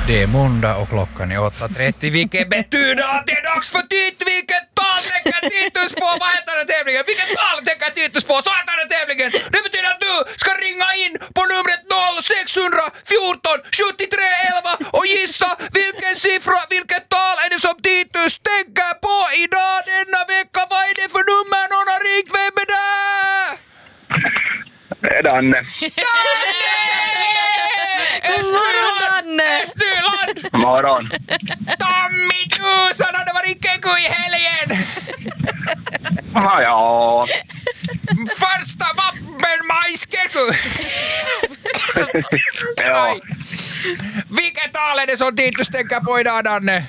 Det är måndag och klockan är 8.30, vilket betyder att det är dags för vilket tal tänker Titus på? Vad heter den tävlingen? Vilket tal tänker Titus på? Så heter den tävlingen! Det betyder att du ska ringa in på numret 0614 73 11 och gissa vilken siffra, vilket tal är det som Titus tänker på idag denna vecka. Vad är det för nummer? Någon har ringt, vem är det? Det är Danne. God morgon, Danne! Nyland! Morgon. Tommy tusan, har det varit keku i helgen? Ja. Första vappenmajskeku! Ja. Vilket tal är det som Titus tänker på idag, Danne?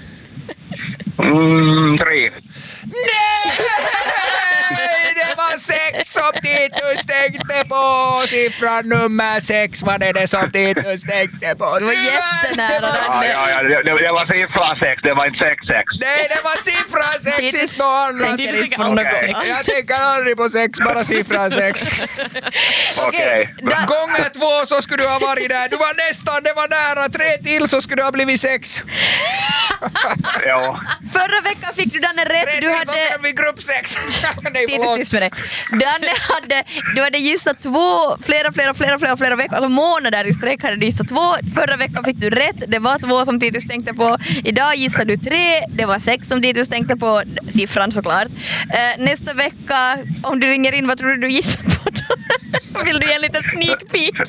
3. Nej! Det var 6 som Titus tänkte på. Siffran nummer 6 var det som Titus tänkte på. Det var jättenära, Danne. Ja, det var siffran 6, det var inte 6. Nej, det var siffran 6 sist på andra. Tänker inte på något sex. Jag tänker aldrig på 6, bara siffran 6. Okej. Gånger 2 så skulle du ha varit där. Du var nästan, det var nära. 3 till så skulle du ha blivit 6. Ja. Förra veckan fick du Danne rätt. Du hade... vid grupp 6. Titus, tyst med dig. Danne du hade gissat flera veckor, alltså månader i sträck hade du gissat 2. Förra veckan fick du rätt. Det var 2 som Titus tänkte på. Idag gissar du 3. Det var 6 som Titus tänkte på. Siffran såklart. Nästa vecka, om du ringer in, vad tror du gissar på då? Vill du ge en liten sneak peek?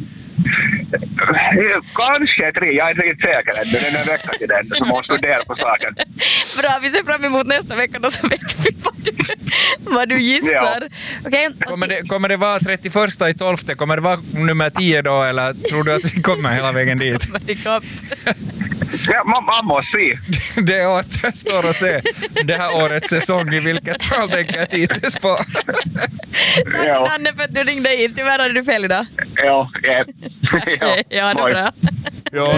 Kanske 3, jag är inte riktigt säker ännu. Den är vecka till den, så måste studera på saken. Bra, vi ser fram emot nästa vecka då, så vet vi vad du gissar. Ja. Okay. Kommer det vara 31/12? Kommer det vara nummer 10 då, eller tror du att vi kommer hela vägen dit? Ja, man måste se. Det återstår att se det här årets säsong i vilket tal tänker jag Titus på. Tack Danne för att du ringde in. Tyvärr hade du fel idag. Ja, Ja, det är bra. Ja.